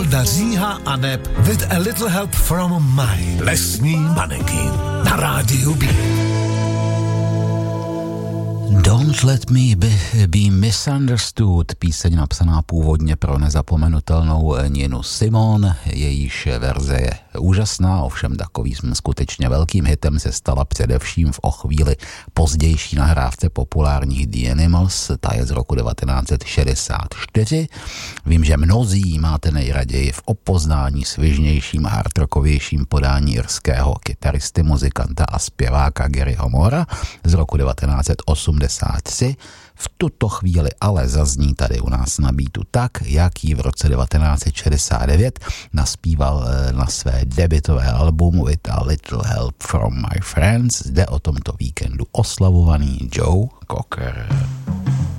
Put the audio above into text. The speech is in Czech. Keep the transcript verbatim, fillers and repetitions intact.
Hilda Říha a neb With a Little Help from My lesní manekin na rádiu B. Don't Let Me Be, be Misunderstood, píseň napsaná původně pro nezapomenutelnou Ninu Simone, jejíž verze je úžasná, ovšem takovým skutečně velkým hitem se stala především v o chvíli pozdější nahrávce populárních The Animals, ta je z roku devatenáct set šedesát čtyři. Vím, že mnozí máte nejraději v opoznání svižnějším a hardrockovějším podání irského kytaristy, muzikanta a zpěváka Garyho Moora z roku devatenáct set osmdesát tři. V tuto chvíli ale zazní tady u nás na beatu tak, jak ji v roce devatenáct set šedesát devět naspíval na své debutové album With a Little Help from My Friends, zde o tomto víkendu oslavovaný Joe Cocker.